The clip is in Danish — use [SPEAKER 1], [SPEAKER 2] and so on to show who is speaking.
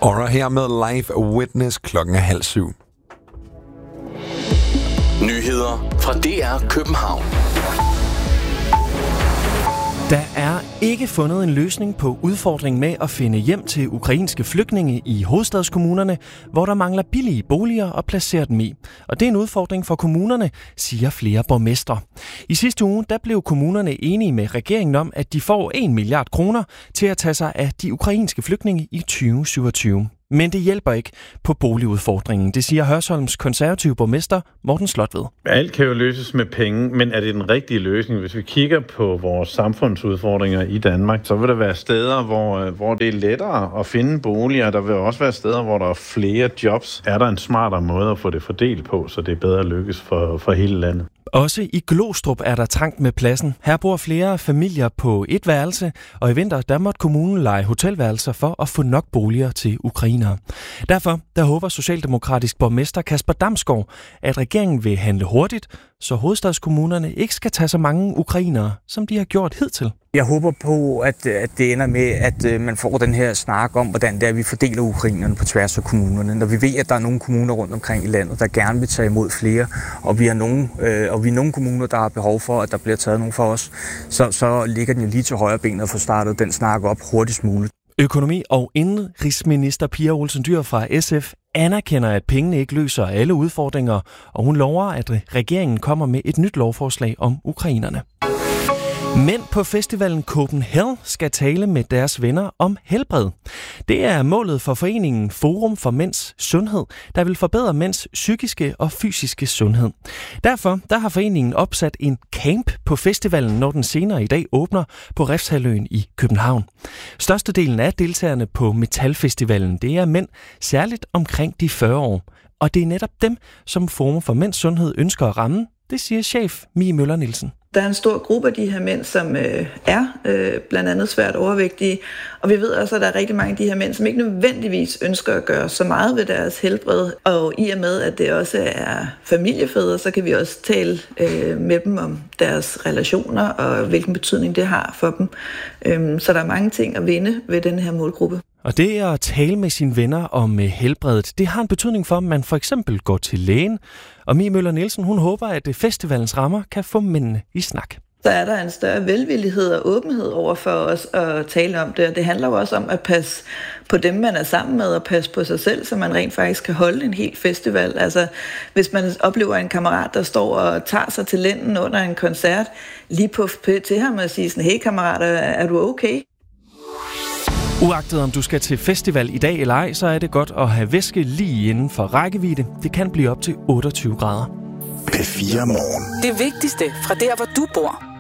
[SPEAKER 1] Og her med Live Witness 6:30.
[SPEAKER 2] Nyheder fra DR København.
[SPEAKER 3] Der er ikke fundet en løsning på udfordringen med at finde hjem til ukrainske flygtninge i hovedstadskommunerne, hvor der mangler billige boliger at placere dem i. Og det er en udfordring for kommunerne, siger flere borgmestre. I sidste uge der blev kommunerne enige med regeringen om, at de får 1 milliard kroner til at tage sig af de ukrainske flygtninge i 2027. Men det hjælper ikke på boligudfordringen, det siger Hørsholms konservative borgmester Morten Slotved.
[SPEAKER 4] Alt kan jo løses med penge, men er det den rigtige løsning? Hvis vi kigger på vores samfundsudfordringer i Danmark, så vil der være steder, hvor det er lettere at finde boliger. Der vil også være steder, hvor der er flere jobs. Er der en smartere måde at få det fordelt på, så det er bedre lykkes for hele landet?
[SPEAKER 3] Også i Glostrup er der trangt med pladsen. Her bor flere familier på et værelse, og i vinter der måtte kommunen leje hotelværelser for at få nok boliger til ukrainere. Derfor der håber socialdemokratisk borgmester Kasper Damsgaard, at regeringen vil handle hurtigt, så hovedstadskommunerne ikke skal tage så mange ukrainere, som de har gjort hidtil.
[SPEAKER 5] Jeg håber på, at det ender med, at man får den her snak om, hvordan det er, vi fordeler ukrainerne på tværs af kommunerne. Når vi ved, at der er nogle kommuner rundt omkring i landet, der gerne vil tage imod flere, og vi er nogle kommuner, der har behov for, at der bliver taget nogen for os, så ligger den jo lige til højre benet at få startet den snak op hurtigst muligt.
[SPEAKER 3] Økonomi- og indenrigsminister Pia Olsen Dyhr fra SF anerkender, at pengene ikke løser alle udfordringer, og hun lover, at regeringen kommer med et nyt lovforslag om ukrainerne. Mænd på festivalen Copenhagen skal tale med deres venner om helbred. Det er målet for foreningen Forum for Mænds Sundhed, der vil forbedre mænds psykiske og fysiske sundhed. Derfor der har foreningen opsat en camp på festivalen, når den senere i dag åbner på Refshaleøen i København. Størstedelen af deltagerne på Metalfestivalen, det er mænd, særligt omkring de 40 år. Og det er netop dem, som Forum for Mænds Sundhed ønsker at ramme, det siger chef Mie Møller Nielsen.
[SPEAKER 6] Der er en stor gruppe af de her mænd, som er blandt andet svært overvægtige, og vi ved også, at der er rigtig mange af de her mænd, som ikke nødvendigvis ønsker at gøre så meget ved deres helbred, og i og med, at det også er familiefædre, så kan vi også tale med dem om deres relationer og hvilken betydning det har for dem. Så der er mange ting at vinde ved den her målgruppe.
[SPEAKER 3] Og det at tale med sine venner om helbredet, det har en betydning for, om man for eksempel går til lægen. Og Mie Møller Nielsen, hun håber, at festivalens rammer kan få mændene i snak.
[SPEAKER 6] Så er der en større velvillighed og åbenhed over for os at tale om det, og det handler jo også om at passe på dem, man er sammen med, og passe på sig selv, så man rent faktisk kan holde en hel festival. Altså, hvis man oplever en kammerat, der står og tager sig til lænden under en koncert, lige på til ham og sige sådan, hey kammerat, er du okay?
[SPEAKER 3] Uagtet om du skal til festival i dag eller ej, så er det godt at have væske lige inden for rækkevidde. Det kan blive op til 28 grader.
[SPEAKER 2] P4 Morgen.
[SPEAKER 7] Det vigtigste fra der, hvor du bor.